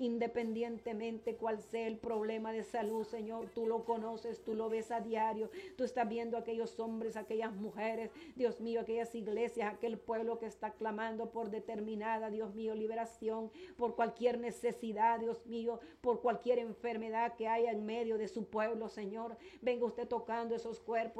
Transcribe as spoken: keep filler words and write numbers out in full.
independientemente cuál sea el problema de salud, Señor, tú lo conoces, tú lo ves a diario, tú estás viendo a aquellos hombres, aquellas mujeres, Dios mío, aquellas iglesias, aquel pueblo que está clamando por determinada, Dios mío, liberación, por cualquier necesidad, Dios mío, por cualquier enfermedad que haya en medio de su pueblo, Señor. Venga usted tocando esos cuerpos